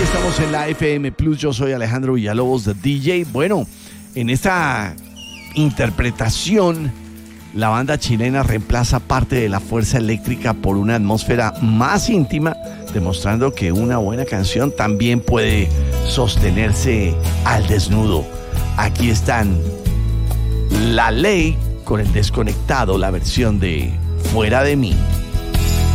estamos en la FM Plus. Yo soy Alejandro Villalobos, de DJ. Bueno, en esta interpretación, la banda chilena reemplaza parte de la fuerza eléctrica por una atmósfera más íntima, demostrando que una buena canción también puede sostenerse al desnudo. Aquí están La Ley con El Desconectado, la versión de Fuera de Mí.